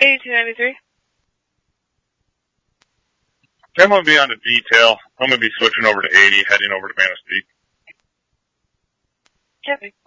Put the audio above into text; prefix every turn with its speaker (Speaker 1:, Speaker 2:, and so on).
Speaker 1: 8293.
Speaker 2: I'm going to be on the detail. I'm going to be switching over to 80, heading over to Manistee.
Speaker 1: Copy.